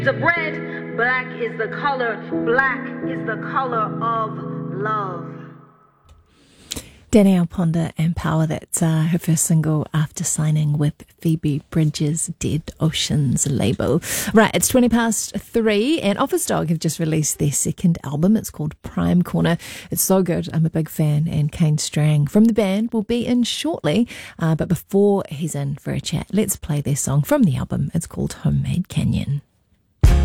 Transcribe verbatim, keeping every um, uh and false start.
The bread, black is the color, black is the color of love. Danielle Ponder and Power, that's uh, her first single after signing with Phoebe Bridges' Dead Oceans label. Right, it's twenty past three and Office Dog have just released their second album. It's called Prime Corner. It's so good. I'm a big fan, and Kane Strang from the band will be in shortly. Uh, but before he's in for a chat, let's play their song from the album. It's called Homemade Canyon.